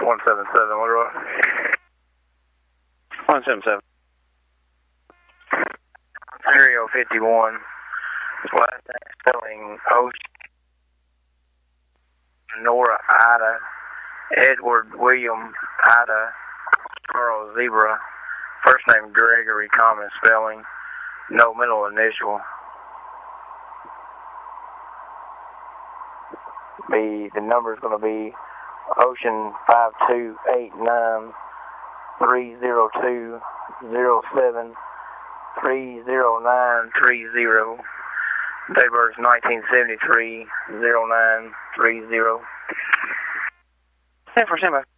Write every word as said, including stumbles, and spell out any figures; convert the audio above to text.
one seven seven, Leroy. one seven seven. Stereo fifty-one. Last name spelling Ocean. Nora Ida. Edward William Ida. Charles Zebra. First name Gregory, common spelling. No middle initial. Be the number is going to be Ocean five two eight nine three zero two zero seven three zero nine three zero. Date of birth nineteen seventy-three, zero nine three zero. ten four, stand by.